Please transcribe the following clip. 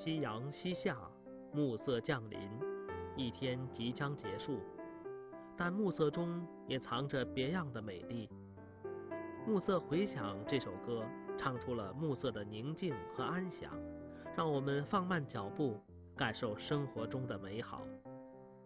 夕阳西下，暮色降临，一天即将结束，但暮色中也藏着别样的美丽。暮色回响这首歌唱出了暮色的宁静和安详，让我们放慢脚步，感受生活中的美好。